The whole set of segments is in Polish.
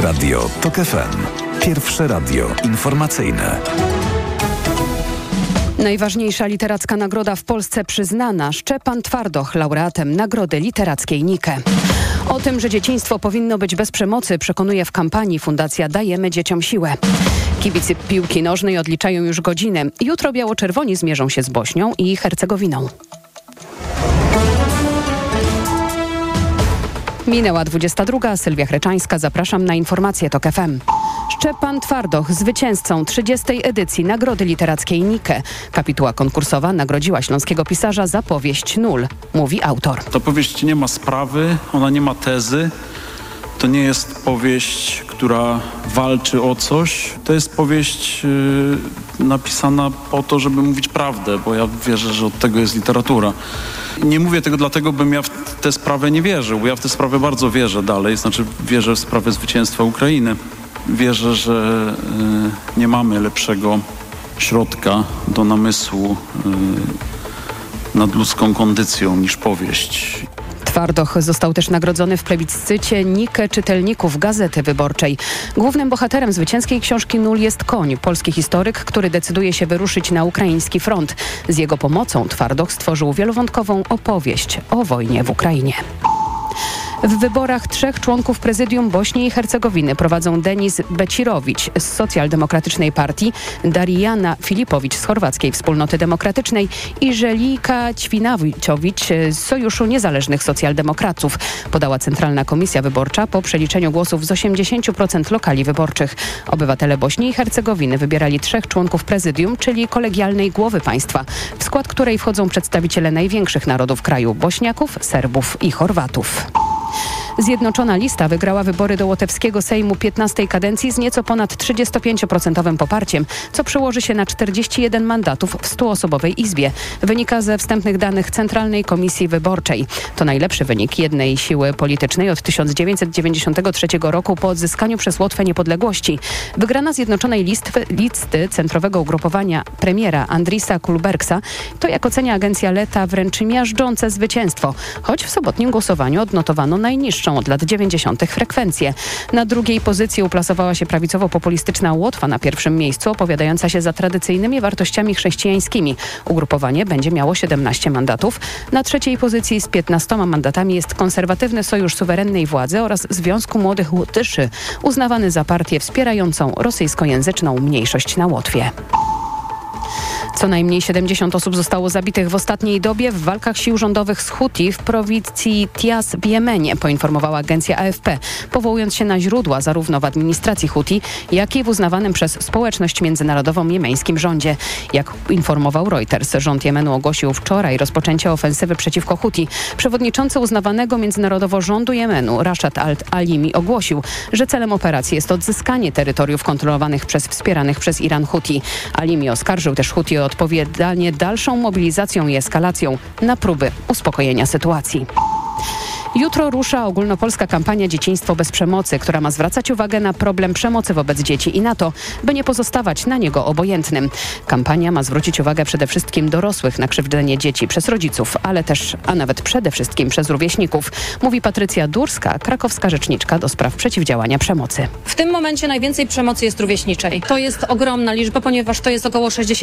Radio TOK FM. Pierwsze radio informacyjne. Najważniejsza literacka nagroda w Polsce przyznana. Szczepan Twardoch, laureatem Nagrody Literackiej Nike. O tym, że dzieciństwo powinno być bez przemocy, przekonuje w kampanii Fundacja Dajemy Dzieciom Siłę. Kibice piłki nożnej odliczają już godzinę. Jutro biało-czerwoni zmierzą się z Bośnią i Hercegowiną. Minęła 22. Sylwia Chreczańska. Zapraszam na informacje TOK FM. Szczepan Twardoch, zwycięzcą 30. edycji Nagrody Literackiej Nike. Kapituła konkursowa nagrodziła śląskiego pisarza za powieść Nul, mówi autor. Ta powieść nie ma sprawy, ona nie ma tezy. To nie jest powieść, która walczy o coś. To jest powieść napisana po to, żeby mówić prawdę, bo ja wierzę, że od tego jest literatura. Nie mówię tego dlatego, bym ja w tę sprawę nie wierzył, bo ja w tę sprawę bardzo wierzę dalej. Znaczy wierzę w sprawę zwycięstwa Ukrainy. Wierzę, że nie mamy lepszego środka do namysłu nad ludzką kondycją niż powieść. Twardoch został też nagrodzony w plebiscycie Nike czytelników Gazety Wyborczej. Głównym bohaterem zwycięskiej książki Nul jest Koń, polski historyk, który decyduje się wyruszyć na ukraiński front. Z jego pomocą Twardoch stworzył wielowątkową opowieść o wojnie w Ukrainie. W wyborach 3 członków prezydium Bośni i Hercegowiny prowadzą Denis Becirowicz z Socjaldemokratycznej Partii, Darijana Filipowicz z Chorwackiej Wspólnoty Demokratycznej i Żelika Ćwinawiczowicz z Sojuszu Niezależnych Socjaldemokratów, podała Centralna Komisja Wyborcza po przeliczeniu głosów z 80% lokali wyborczych. Obywatele Bośni i Hercegowiny wybierali 3 członków prezydium, czyli kolegialnej głowy państwa, w skład której wchodzą przedstawiciele największych narodów kraju: Bośniaków, Serbów i Chorwatów. Zjednoczona Lista wygrała wybory do Łotewskiego Sejmu 15. kadencji z nieco ponad 35% poparciem, co przełoży się na 41 mandatów w 100-osobowej izbie. Wynika ze wstępnych danych Centralnej Komisji Wyborczej. To najlepszy wynik jednej siły politycznej od 1993 roku po odzyskaniu przez Łotwę niepodległości. Wygrana Zjednoczonej listy centrowego ugrupowania premiera Andrisa Kulbergsa to, jak ocenia agencja Leta, wręcz miażdżące zwycięstwo, choć w sobotnim głosowaniu odnotowano najniższą od lat 90. frekwencję. Na drugiej pozycji uplasowała się prawicowo-populistyczna Łotwa, na pierwszym miejscu opowiadająca się za tradycyjnymi wartościami chrześcijańskimi. Ugrupowanie będzie miało 17 mandatów. Na trzeciej pozycji z 15 mandatami jest konserwatywny Sojusz Suwerennej Władzy oraz Związku Młodych Łotyszy, uznawany za partię wspierającą rosyjskojęzyczną mniejszość na Łotwie. Co najmniej 70 osób zostało zabitych w ostatniej dobie w walkach sił rządowych z Huti w prowincji Tiaz w Jemenie, poinformowała agencja AFP, powołując się na źródła zarówno w administracji Huti, jak i w uznawanym przez społeczność międzynarodową jemeńskim rządzie. Jak informował Reuters, rząd Jemenu ogłosił wczoraj rozpoczęcie ofensywy przeciwko Huti. Przewodniczący uznawanego międzynarodowo rządu Jemenu, Rashad al-Alimi, ogłosił, że celem operacji jest odzyskanie terytoriów kontrolowanych przez wspieranych przez Iran Huti. Alimi oskarżył też Huti o odpowiadanie dalszą mobilizacją i eskalacją na próby uspokojenia sytuacji. Jutro rusza ogólnopolska kampania Dzieciństwo bez przemocy, która ma zwracać uwagę na problem przemocy wobec dzieci i na to, by nie pozostawać na niego obojętnym. Kampania ma zwrócić uwagę przede wszystkim dorosłych na krzywdzenie dzieci przez rodziców, ale też, a nawet przede wszystkim przez rówieśników, mówi Patrycja Durska, krakowska rzeczniczka do spraw przeciwdziałania przemocy. W tym momencie najwięcej przemocy jest rówieśniczej. To jest ogromna liczba, ponieważ to jest około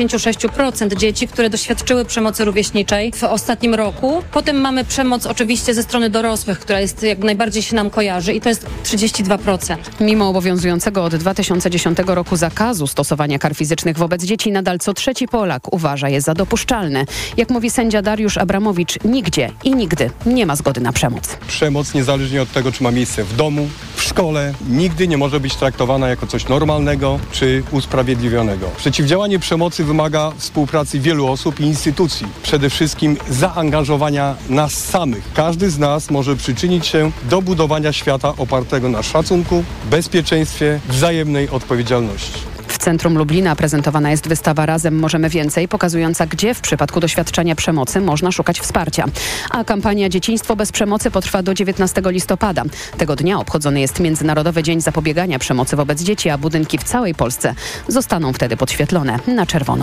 66% dzieci, które doświadczyły przemocy rówieśniczej w ostatnim roku. Potem mamy przemoc oczywiście ze strony dorosłych, która jest jak najbardziej się nam kojarzy i to jest 32%. Mimo obowiązującego od 2010 roku zakazu stosowania kar fizycznych wobec dzieci, nadal co trzeci Polak uważa je za dopuszczalne. Jak mówi sędzia Dariusz Abramowicz, nigdzie i nigdy nie ma zgody na przemoc. Przemoc, niezależnie od tego, czy ma miejsce w domu, w szkole, nigdy nie może być traktowana jako coś normalnego czy usprawiedliwionego. Przeciwdziałanie przemocy wymaga współpracy wielu osób i instytucji. Przede wszystkim zaangażowania nas samych. Każdy z nas może przyczynić się do budowania świata opartego na szacunku, bezpieczeństwie, wzajemnej odpowiedzialności. W centrum Lublina prezentowana jest wystawa Razem Możemy Więcej, pokazująca, gdzie w przypadku doświadczenia przemocy można szukać wsparcia. A kampania Dzieciństwo bez przemocy potrwa do 19 listopada. Tego dnia obchodzony jest Międzynarodowy Dzień Zapobiegania Przemocy wobec Dzieci, a budynki w całej Polsce zostaną wtedy podświetlone na czerwono.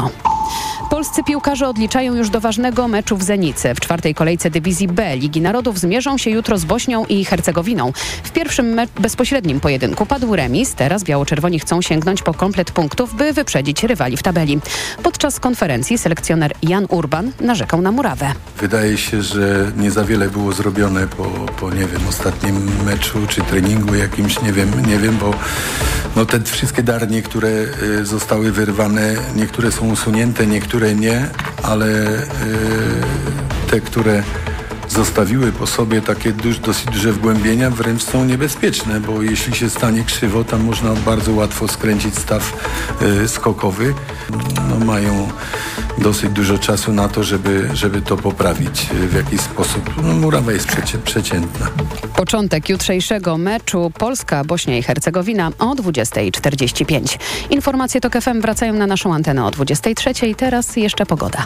Polscy piłkarze odliczają już do ważnego meczu w Zenicy. W 4. kolejce dywizji B Ligi Narodów zmierzą się jutro z Bośnią i Hercegowiną. W pierwszym bezpośrednim pojedynku padł remis. Teraz biało-czerwoni chcą sięgnąć po komplet punktów, by wyprzedzić rywali w tabeli. Podczas konferencji selekcjoner Jan Urban narzekał na murawę. Wydaje się, że nie za wiele było zrobione po nie wiem, ostatnim meczu czy treningu jakimś, nie wiem, bo te wszystkie darnie, które zostały wyrwane, niektóre są usunięte, niektóre nie, ale te, które zostawiły po sobie takie dosyć duże wgłębienia, wręcz są niebezpieczne, bo jeśli się stanie krzywo, tam można bardzo łatwo skręcić staw skokowy. Mają dosyć dużo czasu na to, żeby to poprawić w jakiś sposób. Murawa jest przeciętna. Początek jutrzejszego meczu Polska-Bośnia i Hercegowina o 20:45. Informacje TOK FM wracają na naszą antenę o 23:00. Teraz jeszcze pogoda.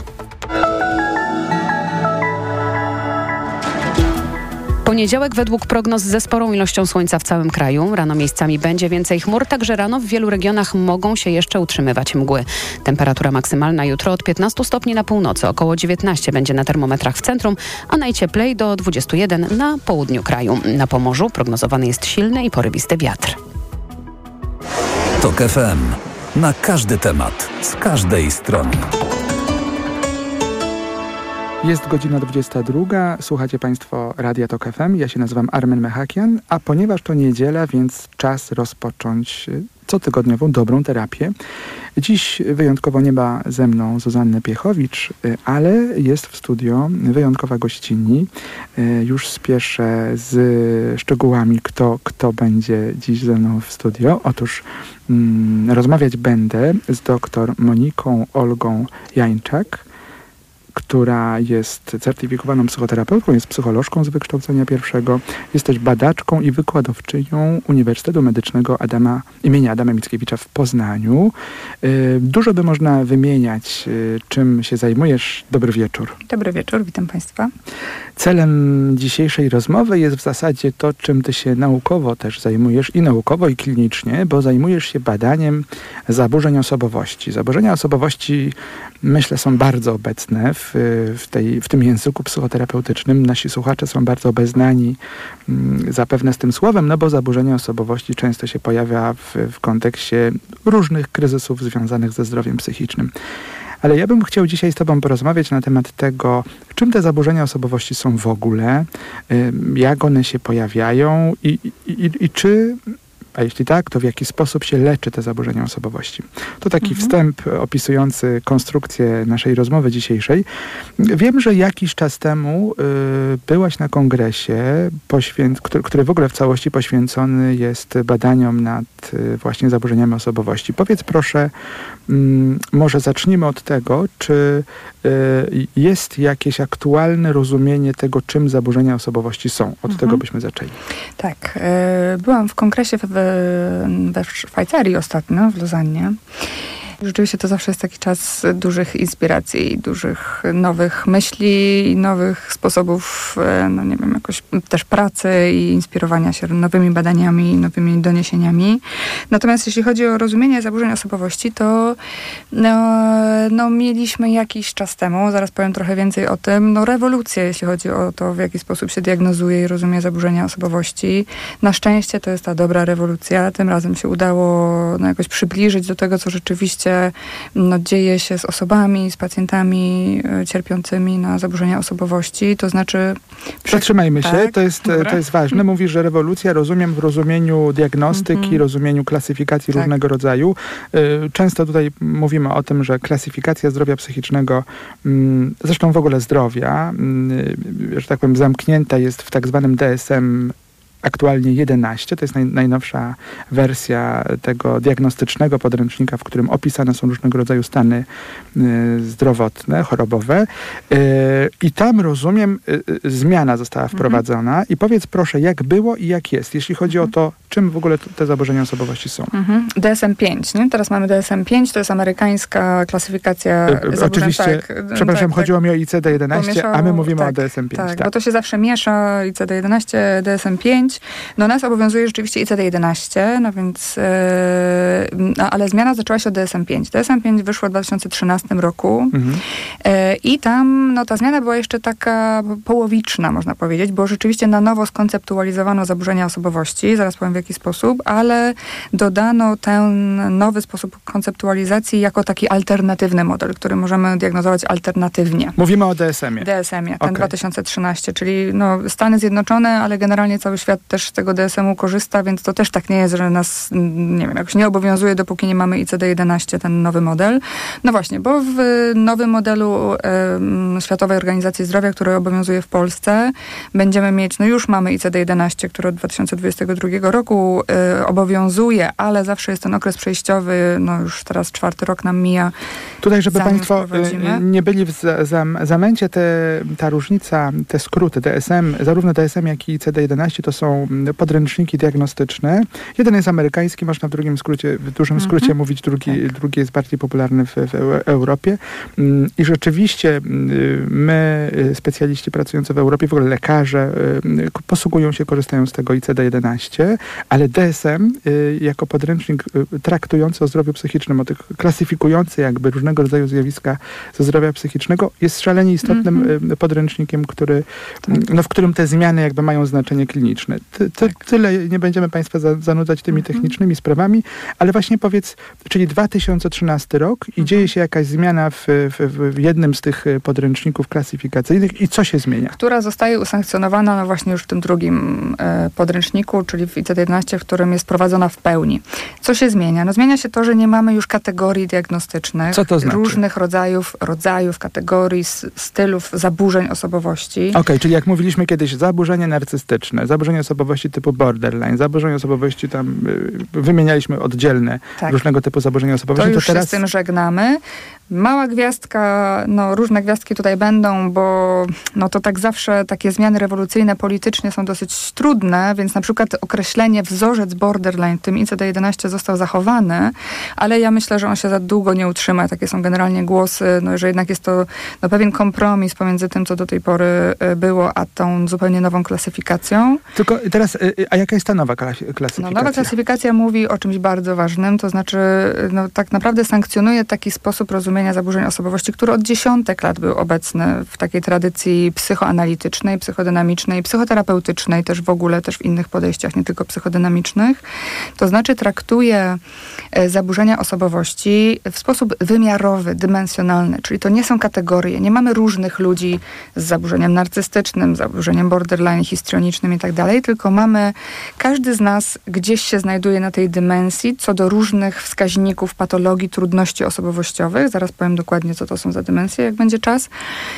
Poniedziałek według prognoz ze sporą ilością słońca w całym kraju. Rano miejscami będzie więcej chmur, także rano w wielu regionach mogą się jeszcze utrzymywać mgły. Temperatura maksymalna jutro od 15 stopni na północy, około 19 będzie na termometrach w centrum, a najcieplej do 21 na południu kraju. Na Pomorzu prognozowany jest silny i porywisty wiatr. TOK FM. Na każdy temat, z każdej strony. Jest godzina 22. Słuchacie Państwo Radia TOK FM. Ja się nazywam Armen Mechakian, a ponieważ to niedziela, więc czas rozpocząć cotygodniową dobrą terapię. Dziś wyjątkowo nie ma ze mną Zuzanny Piechowicz, ale jest w studio wyjątkowa gościni. Już spieszę z szczegółami, kto będzie dziś ze mną w studio. Otóż rozmawiać będę z dr Moniką Olgą Jańczak, która jest certyfikowaną psychoterapeutką, jest psycholożką z wykształcenia pierwszego, jest też badaczką i wykładowczynią Uniwersytetu Medycznego imienia Adama Mickiewicza w Poznaniu. Dużo by można wymieniać, czym się zajmujesz. Dobry wieczór. Dobry wieczór, witam Państwa. Celem dzisiejszej rozmowy jest w zasadzie to, czym ty się naukowo też zajmujesz, i naukowo, i klinicznie, bo zajmujesz się badaniem zaburzeń osobowości. Zaburzenia osobowości, myślę, są bardzo obecne w tym języku psychoterapeutycznym. Nasi słuchacze są bardzo obeznani zapewne z tym słowem, bo zaburzenie osobowości często się pojawia w kontekście różnych kryzysów związanych ze zdrowiem psychicznym. Ale ja bym chciał dzisiaj z Tobą porozmawiać na temat tego, czym te zaburzenia osobowości są w ogóle, jak one się pojawiają i czy, a jeśli tak, to w jaki sposób się leczy te zaburzenia osobowości. To taki wstęp opisujący konstrukcję naszej rozmowy dzisiejszej. Wiem, że jakiś czas temu byłaś na kongresie, który w ogóle w całości poświęcony jest badaniom nad właśnie zaburzeniami osobowości. Powiedz proszę, może zacznijmy od tego, czy jest jakieś aktualne rozumienie tego, czym zaburzenia osobowości są. Od tego byśmy zaczęli. Tak. Byłam w kongresie we Szwajcarii ostatnio, w Lozannie. Rzeczywiście to zawsze jest taki czas dużych inspiracji, dużych nowych myśli, nowych sposobów, jakoś też pracy i inspirowania się nowymi badaniami, nowymi doniesieniami. Natomiast jeśli chodzi o rozumienie zaburzeń osobowości, to mieliśmy jakiś czas temu, zaraz powiem trochę więcej o tym, rewolucję, jeśli chodzi o to, w jaki sposób się diagnozuje i rozumie zaburzenia osobowości. Na szczęście to jest ta dobra rewolucja. Tym razem się udało jakoś przybliżyć do tego, co rzeczywiście dzieje się z osobami, z pacjentami cierpiącymi na zaburzenia osobowości. To znaczy... Zatrzymajmy się, to jest ważne. Mówisz, że rewolucja, rozumiem, w rozumieniu diagnostyki, rozumieniu klasyfikacji różnego rodzaju. Często tutaj mówimy o tym, że klasyfikacja zdrowia psychicznego, zresztą w ogóle zdrowia, że tak powiem, zamknięta jest w tak zwanym DSM aktualnie 11. To jest najnowsza wersja tego diagnostycznego podręcznika, w którym opisane są różnego rodzaju stany zdrowotne, chorobowe. I tam, rozumiem, zmiana została wprowadzona. I powiedz proszę, jak było i jak jest, jeśli chodzi o to, czym w ogóle te zaburzenia osobowości są? DSM-5, nie? Teraz mamy DSM-5, to jest amerykańska klasyfikacja zaburzeń. Oczywiście, przepraszam, chodziło mi o ICD-11, a my mówimy o DSM-5. Tak, bo to się zawsze miesza, ICD-11, DSM-5. No nas obowiązuje rzeczywiście ICD-11, no więc, ale zmiana zaczęła się od DSM-5. DSM-5 wyszło w 2013 roku i tam ta zmiana była jeszcze taka połowiczna, można powiedzieć, bo rzeczywiście na nowo skonceptualizowano zaburzenia osobowości, zaraz powiem w jaki sposób, ale dodano ten nowy sposób konceptualizacji jako taki alternatywny model, który możemy diagnozować alternatywnie. Mówimy o DSM-ie. DSM-ie, ten 2013, czyli Stany Zjednoczone, ale generalnie cały świat też z tego DSM-u korzysta, więc to też tak nie jest, że nas, nie wiem, jakoś nie obowiązuje, dopóki nie mamy ICD-11, ten nowy model. No właśnie, bo w nowym modelu Światowej Organizacji Zdrowia, który obowiązuje w Polsce, będziemy mieć, już mamy ICD-11, który od 2022 roku obowiązuje, ale zawsze jest ten okres przejściowy, już teraz 4. rok nam mija. Tutaj, żeby Państwo nie byli w zamęcie, ta różnica, te skróty DSM, zarówno DSM, jak i ICD-11 to są podręczniki diagnostyczne. Jeden jest amerykański, można w dużym skrócie mówić, drugi jest bardziej popularny w Europie. I rzeczywiście my, specjaliści pracujący w Europie, w ogóle lekarze, korzystają z tego ICD-11, ale DSM jako podręcznik traktujący o zdrowiu psychicznym, klasyfikujący jakby różnego rodzaju zjawiska ze zdrowia psychicznego, jest szalenie istotnym podręcznikiem, w którym te zmiany jakby mają znaczenie kliniczne. Tyle, nie będziemy Państwa zanudzać tymi technicznymi sprawami, ale właśnie powiedz, czyli 2013 rok i dzieje się jakaś zmiana w jednym z tych podręczników klasyfikacyjnych i co się zmienia? Która zostaje usankcjonowana właśnie już w tym drugim podręczniku, czyli w ICD-11, w którym jest prowadzona w pełni. Co się zmienia? Zmienia się to, że nie mamy już kategorii diagnostycznych. Co to znaczy? Różnych rodzajów, kategorii, stylów zaburzeń osobowości. Okej, czyli jak mówiliśmy kiedyś, zaburzenie narcystyczne, zaburzenie osobowości typu borderline, zaburzenie osobowości tam wymienialiśmy oddzielne różnego typu zaburzenia osobowości. To już teraz się z tym żegnamy. Mała gwiazdka, różne gwiazdki tutaj będą, bo to tak zawsze takie zmiany rewolucyjne politycznie są dosyć trudne, więc na przykład określenie wzorzec borderline w tym ICD-11 został zachowany, ale ja myślę, że on się za długo nie utrzyma. Takie są generalnie głosy, że jednak jest to pewien kompromis pomiędzy tym, co do tej pory było, a tą zupełnie nową klasyfikacją. Tylko teraz, a jaka jest ta nowa klasyfikacja? Nowa klasyfikacja mówi o czymś bardzo ważnym, to znaczy tak naprawdę sankcjonuje taki sposób rozumienia zaburzeń osobowości, który od dziesiątek lat był obecny w takiej tradycji psychoanalitycznej, psychodynamicznej, psychoterapeutycznej, też w ogóle, też w innych podejściach, nie tylko psychodynamicznych. To znaczy traktuje zaburzenia osobowości w sposób wymiarowy, dymensjonalny, czyli to nie są kategorie, nie mamy różnych ludzi z zaburzeniem narcystycznym, zaburzeniem borderline, histrionicznym i tak dalej, tylko każdy z nas gdzieś się znajduje na tej dymensji co do różnych wskaźników patologii, trudności osobowościowych. Zaraz powiem dokładnie, co to są za dymensje, jak będzie czas.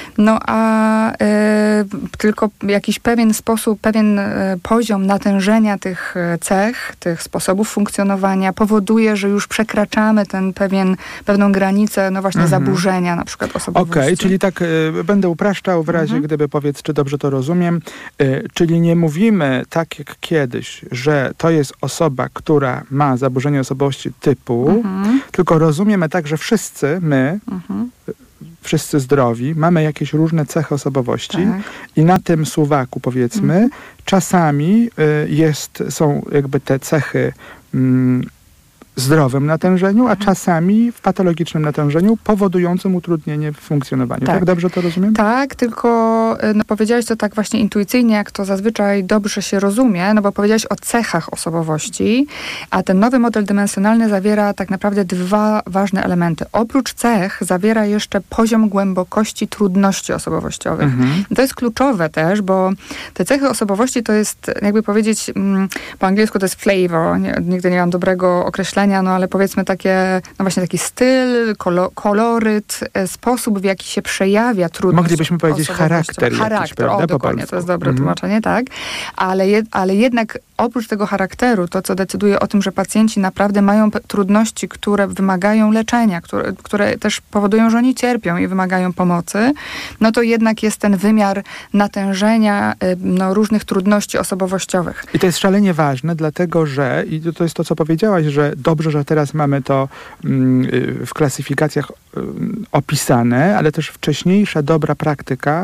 Tylko jakiś pewien sposób, pewien poziom natężenia tych cech, tych sposobów funkcjonowania powoduje, że już przekraczamy pewną granicę, zaburzenia na przykład osobowości. Okej, czyli tak będę upraszczał w razie, gdyby czy dobrze to rozumiem, czyli nie mówimy tak jak kiedyś, że to jest osoba, która ma zaburzenie osobowości typu, tylko rozumiemy tak, że wszyscy wszyscy zdrowi, mamy jakieś różne cechy osobowości i na tym suwaku, powiedzmy, czasami są jakby te cechy zdrowym natężeniu, a czasami w patologicznym natężeniu powodującym utrudnienie w funkcjonowaniu. Tak dobrze to rozumiem? Tak, tylko powiedziałeś to tak właśnie intuicyjnie, jak to zazwyczaj dobrze się rozumie, bo powiedziałeś o cechach osobowości, a ten nowy model dymensjonalny zawiera tak naprawdę dwa ważne elementy. Oprócz cech zawiera jeszcze poziom głębokości trudności osobowościowych. To jest kluczowe też, bo te cechy osobowości to jest, jakby powiedzieć, po angielsku to jest flavor, nigdy nie mam dobrego określenia, ale powiedzmy właśnie taki styl, koloryt, sposób, w jaki się przejawia trudność. Moglibyśmy powiedzieć charakter. Charakter, prawda? Dokładnie, to jest dobre tłumaczenie, tak. Ale jednak oprócz tego charakteru, to co decyduje o tym, że pacjenci naprawdę mają trudności, które wymagają leczenia, które też powodują, że oni cierpią i wymagają pomocy, no to jednak jest ten wymiar natężenia różnych trudności osobowościowych. I to jest szalenie ważne, dlatego że, i to jest to, co powiedziałaś, że dobrze, że teraz mamy to w klasyfikacjach opisane, ale też wcześniejsza dobra praktyka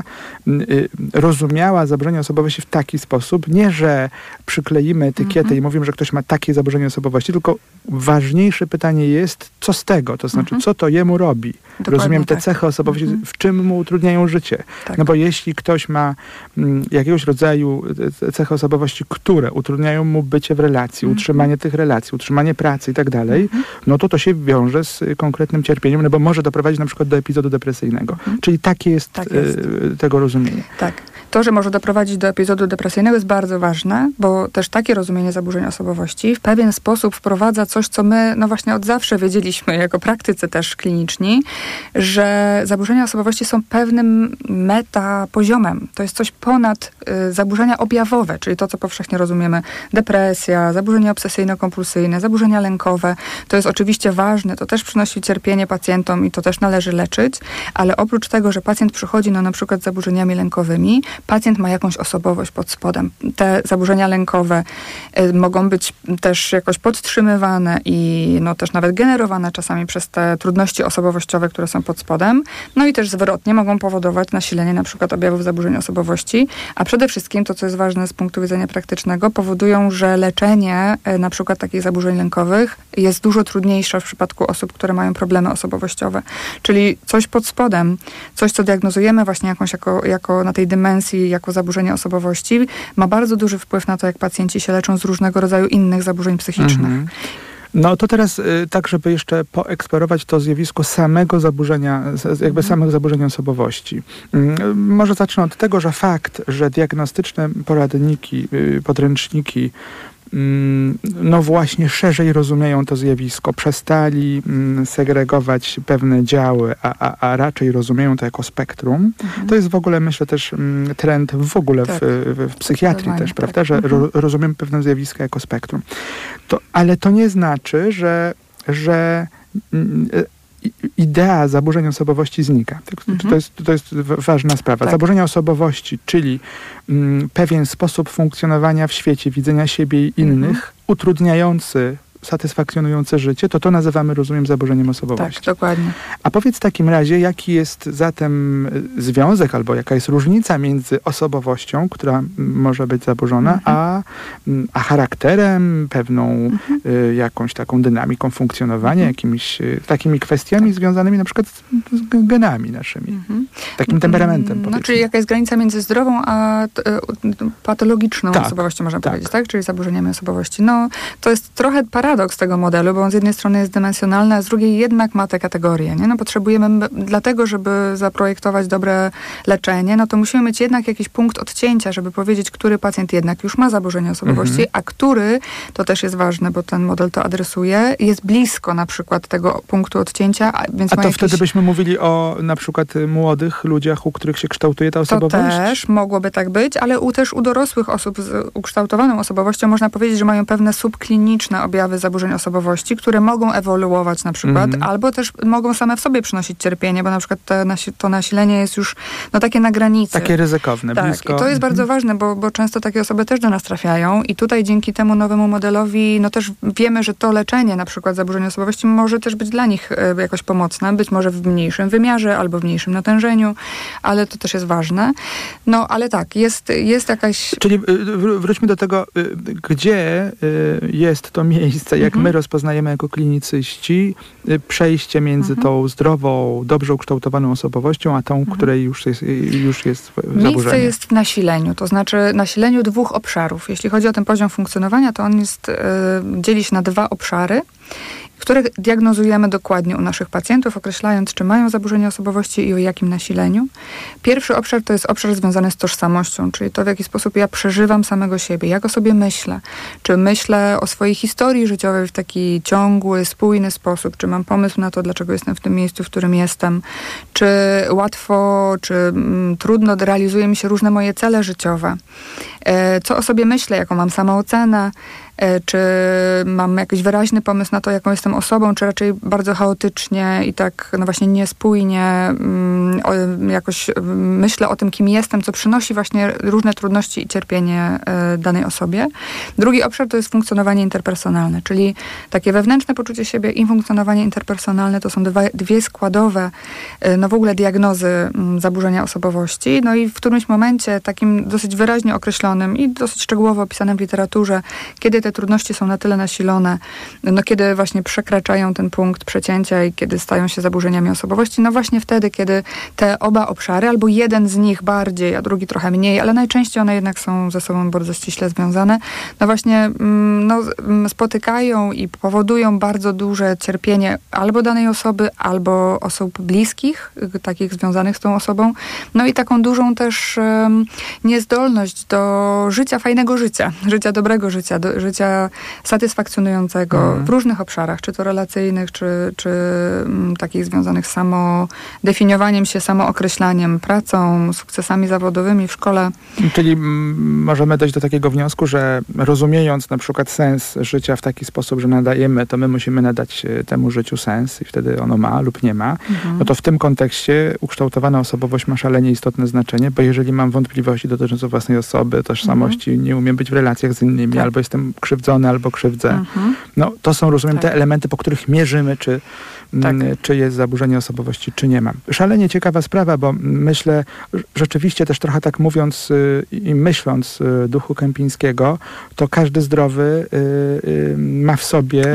rozumiała zaburzenia osobowości w taki sposób, nie, że przykleimy etykietę i mówimy, że ktoś ma takie zaburzenie osobowości, tylko ważniejsze pytanie jest, co z tego, to znaczy, co to jemu robi. Dokładnie rozumiem te tak. cechy osobowości, w czym mu utrudniają życie. Tak. No bo jeśli ktoś ma jakiegoś rodzaju cechy osobowości, które utrudniają mu bycie w relacji, utrzymanie tych relacji, utrzymanie pracy i tak dalej, no to się wiąże z konkretnym cierpieniem, no bo może doprowadzić na przykład do epizodu depresyjnego. Czyli takie jest, tego rozumienie. Tak. To, że może doprowadzić do epizodu depresyjnego jest bardzo ważne, bo też takie rozumienie zaburzeń osobowości w pewien sposób wprowadza coś, co my no właśnie od zawsze wiedzieliśmy jako praktycy też kliniczni, że zaburzenia osobowości są pewnym metapoziomem. To jest coś ponad zaburzenia objawowe, czyli to, co powszechnie rozumiemy. Depresja, zaburzenia obsesyjno-kompulsyjne, zaburzenia lękowe. To jest oczywiście ważne, to też przynosi cierpienie pacjentom i to też należy leczyć, ale oprócz tego, że pacjent przychodzi na przykład z zaburzeniami lękowymi, pacjent ma jakąś osobowość pod spodem. Te zaburzenia lękowe mogą być też jakoś podtrzymywane i no też nawet generowane czasami przez te trudności osobowościowe, które są pod spodem. No i też zwrotnie mogą powodować nasilenie na przykład objawów zaburzeń osobowości, a przede wszystkim to, co jest ważne z punktu widzenia praktycznego, powodują, że leczenie na przykład takich zaburzeń lękowych jest dużo trudniejsze w przypadku osób, które mają problemy osobowościowe. Czyli coś pod spodem, coś, co diagnozujemy właśnie jakąś jako na tej dymensji, jako zaburzenie osobowości, ma bardzo duży wpływ na to, jak pacjenci się leczą z różnego rodzaju innych zaburzeń psychicznych. No to teraz tak, żeby jeszcze poeksplorować to zjawisko samego zaburzenia, jakby samych zaburzeń osobowości. Może zacznę od tego, że fakt, że diagnostyczne poradniki, podręczniki no właśnie szerzej rozumieją to zjawisko, przestali segregować pewne działy, a raczej rozumieją to jako spektrum. To jest w ogóle, myślę, też trend w ogóle w psychiatrii też, prawda, że rozumiemy pewne zjawiska jako spektrum. Ale to nie znaczy, że idea zaburzeń osobowości znika. To jest ważna sprawa. Zaburzenia osobowości, czyli pewien sposób funkcjonowania w świecie, widzenia siebie i innych, utrudniający, satysfakcjonujące życie, to nazywamy, rozumiem, zaburzeniem osobowości. Tak, dokładnie. A powiedz w takim razie, jaki jest zatem związek, albo jaka jest różnica między osobowością, która może być zaburzona, a charakterem, pewną jakąś taką dynamiką funkcjonowania, jakimiś takimi kwestiami związanymi na przykład z genami naszymi. Takim temperamentem, no, czyli jaka jest granica między zdrową a patologiczną osobowością, można powiedzieć, tak? Czyli zaburzeniami osobowości. No, to jest trochę paradoks tego modelu, bo on z jednej strony jest dymensjonalny, a z drugiej jednak ma te kategorie. Nie? No potrzebujemy, dlatego żeby zaprojektować dobre leczenie, no to musimy mieć jednak jakiś punkt odcięcia, żeby powiedzieć, który pacjent jednak już ma zaburzenie osobowości, a który, to też jest ważne, bo ten model to adresuje, jest blisko na przykład tego punktu odcięcia. Więc a to wtedy byśmy mówili o na przykład młodych ludziach, u których się kształtuje ta osobowość? To też mogłoby tak być, ale też u dorosłych osób z ukształtowaną osobowością można powiedzieć, że mają pewne subkliniczne objawy zaburzeń osobowości, które mogą ewoluować na przykład, albo też mogą same w sobie przynosić cierpienie, bo na przykład to nasilenie jest już takie na granicy. Takie ryzykowne, tak, blisko. I to jest bardzo ważne, bo często takie osoby też do nas trafiają i tutaj dzięki temu nowemu modelowi, no też wiemy, że to leczenie na przykład zaburzeń osobowości może też być dla nich jakoś pomocne, być może w mniejszym wymiarze albo w mniejszym natężeniu, ale to też jest ważne. No, ale tak, jest jakaś... Czyli wróćmy do tego, gdzie jest to miejsce, jak my rozpoznajemy jako klinicyści, przejście między tą zdrową, dobrze ukształtowaną osobowością, a tą, której już jest zaburzenie. Miejsce jest w nasileniu, to znaczy nasileniu dwóch obszarów. Jeśli chodzi o ten poziom funkcjonowania, to on dzieli się na dwa obszary, których diagnozujemy dokładnie u naszych pacjentów, określając, czy mają zaburzenia osobowości i o jakim nasileniu. Pierwszy obszar to jest obszar związany z tożsamością, czyli to, w jaki sposób ja przeżywam samego siebie, jak o sobie myślę. Czy myślę o swojej historii życiowej w taki ciągły, spójny sposób, czy mam pomysł na to, dlaczego jestem w tym miejscu, w którym jestem, czy łatwo, czy trudno realizuje mi się różne moje cele życiowe. Co o sobie myślę, jaką mam samoocenę, czy mam jakiś wyraźny pomysł na to, jaką jestem osobą, czy raczej bardzo chaotycznie i tak no właśnie niespójnie jakoś myślę o tym, kim jestem, co przynosi właśnie różne trudności i cierpienie danej osobie. Drugi obszar to jest funkcjonowanie interpersonalne, czyli takie wewnętrzne poczucie siebie i funkcjonowanie interpersonalne to są dwie składowe no w ogóle diagnozy zaburzenia osobowości. No i w którymś momencie takim dosyć wyraźnie określonym i dosyć szczegółowo opisanym w literaturze, kiedy te trudności są na tyle nasilone, no kiedy właśnie przekraczają ten punkt przecięcia i kiedy stają się zaburzeniami osobowości, no właśnie wtedy, kiedy te oba obszary, albo jeden z nich bardziej, a drugi trochę mniej, ale najczęściej one jednak są ze sobą bardzo ściśle związane, no właśnie spotykają i powodują bardzo duże cierpienie albo danej osoby, albo osób bliskich, takich związanych z tą osobą, no i taką dużą też niezdolność do życia, fajnego życia, życia dobrego życia, życia satysfakcjonującego w różnych obszarach, czy to relacyjnych, czy takich związanych z samodefiniowaniem się, samookreślaniem, pracą, sukcesami zawodowymi w szkole. Czyli możemy dojść do takiego wniosku, że rozumiejąc na przykład sens życia w taki sposób, że nadajemy, to my musimy nadać temu życiu sens i wtedy ono ma lub nie ma, no to w tym kontekście ukształtowana osobowość ma szalenie istotne znaczenie, bo jeżeli mam wątpliwości dotyczące własnej osoby, tożsamości, nie umiem być w relacjach z innymi, albo jestem krzywdzony, albo krzywdzę, no to są, rozumiem, te elementy, po których mierzymy, czy jest zaburzenie osobowości, czy nie ma. Szalenie ciekawa sprawa, bo myślę, rzeczywiście też trochę tak mówiąc i myśląc duchu Kępińskiego, to każdy zdrowy ma w sobie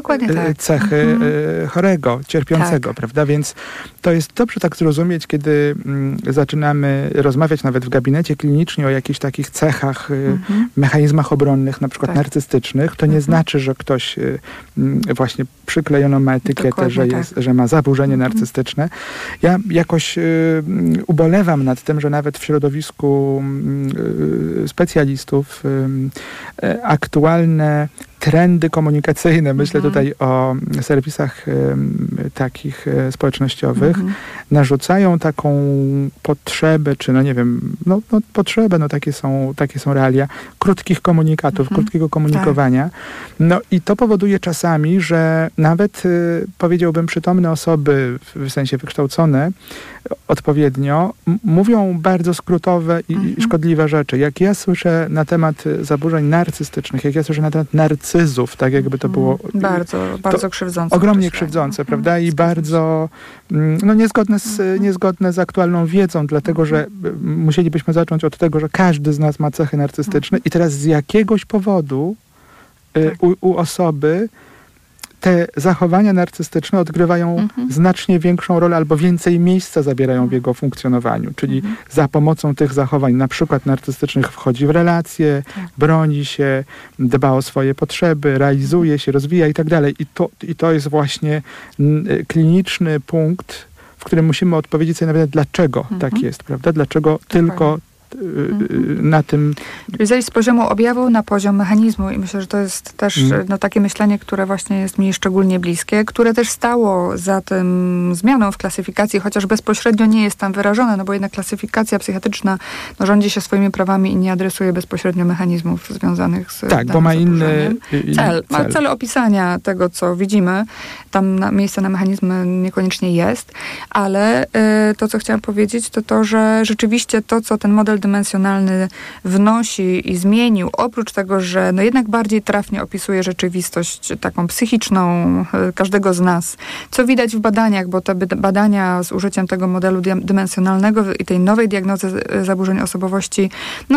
cechy chorego, cierpiącego, prawda? Więc to jest dobrze tak zrozumieć, kiedy zaczynamy rozmawiać nawet w gabinecie klinicznie o jakichś takich cechach, mechanizmach obronnych, na przykład narcystycznych. To nie znaczy, że ktoś właśnie przyklejono ma etykietę, że ma zaburzenie narcystyczne. Ja jakoś ubolewam nad tym, że nawet w środowisku specjalistów aktualne trendy komunikacyjne, myślę tutaj o serwisach takich społecznościowych, narzucają taką potrzebę, czy no nie wiem, potrzebę, takie są realia, krótkich komunikatów, krótkiego komunikowania. No i to powoduje czasami, że nawet powiedziałbym przytomne osoby, w sensie wykształcone odpowiednio, mówią bardzo skrótowe i szkodliwe rzeczy. Jak ja słyszę na temat zaburzeń narcystycznych, jak ja słyszę na temat narcyzów, tak jakby to było... Bardzo krzywdzące. Ogromnie krzywdzące, prawda? I bardzo niezgodne z aktualną wiedzą, dlatego, że musielibyśmy zacząć od tego, że każdy z nas ma cechy narcystyczne i teraz z jakiegoś powodu u osoby te zachowania narcystyczne odgrywają znacznie większą rolę albo więcej miejsca zabierają w jego funkcjonowaniu. Czyli za pomocą tych zachowań, na przykład narcystycznych, wchodzi w relacje, broni się, dba o swoje potrzeby, realizuje się, rozwija i tak dalej. I to jest właśnie kliniczny punkt, w którym musimy odpowiedzieć sobie nawet, dlaczego tak jest, prawda? Dlaczego tylko na tym... Czyli zejść z poziomu objawu na poziom mechanizmu i myślę, że to jest też takie myślenie, które właśnie jest mi szczególnie bliskie, które też stało za tym zmianą w klasyfikacji, chociaż bezpośrednio nie jest tam wyrażone, no bo jednak klasyfikacja psychiatryczna rządzi się swoimi prawami i nie adresuje bezpośrednio mechanizmów związanych z bo ma inny cel. Ma cel opisania tego, co widzimy. Tam miejsce na mechanizmy niekoniecznie jest, ale to, co chciałam powiedzieć, to, że rzeczywiście to, co ten model dymensjonalny wnosi i zmienił, oprócz tego, że jednak bardziej trafnie opisuje rzeczywistość taką psychiczną każdego z nas, co widać w badaniach, bo te badania z użyciem tego modelu dymensjonalnego i tej nowej diagnozy zaburzeń osobowości